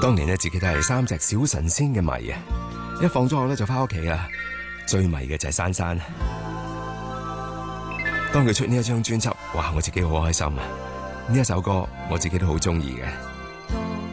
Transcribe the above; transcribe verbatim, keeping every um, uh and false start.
當年咧自己都係三隻小神仙嘅迷啊，一放咗學咧就翻屋企啦。最迷嘅就係珊珊。當佢出呢一張專輯，哇！我自己好開心啊！呢一首歌我自己都好中意嘅。